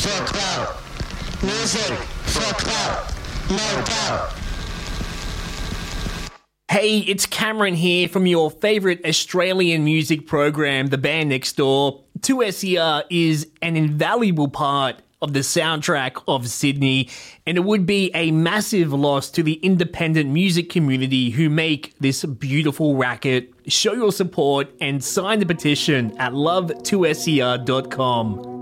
for clout. Music for clout. No doubt. Hey, it's Cameron here from your favourite Australian music program, The Band Next Door. 2SER is an invaluable part of the soundtrack of Sydney, and it would be a massive loss to the independent music community who make this beautiful racket. Show your support and sign the petition at love2ser.com.